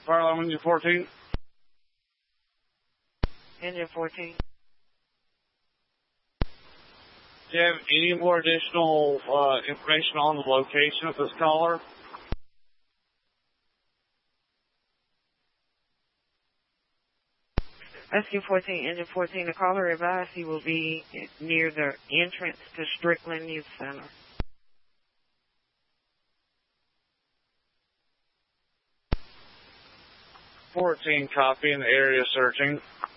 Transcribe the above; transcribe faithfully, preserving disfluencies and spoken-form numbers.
Fire alarm engine fourteen. Engine fourteen. Do you have any more additional uh, information on the location of this caller? Rescue fourteen, Engine fourteen. The caller advised he will be near the entrance to Strickland Youth Center. fourteen, copy in the area searching.